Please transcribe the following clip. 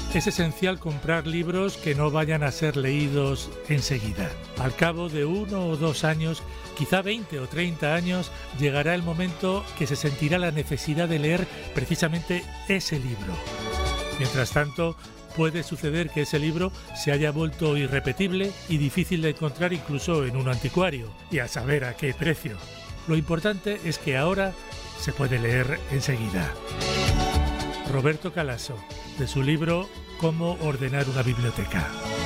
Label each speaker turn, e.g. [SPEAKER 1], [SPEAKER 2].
[SPEAKER 1] Es esencial comprar libros que no vayan a ser leídos enseguida. Al cabo de 1 o 2 años, quizá 20 o 30 años, llegará el momento que se sentirá la necesidad de leer precisamente ese libro. Mientras tanto, puede suceder que ese libro se haya vuelto irrepetible y difícil de encontrar incluso en un anticuario, y a saber a qué precio. Lo importante es que ahora se puede leer enseguida. Roberto Calasso, de su libro Cómo ordenar una biblioteca.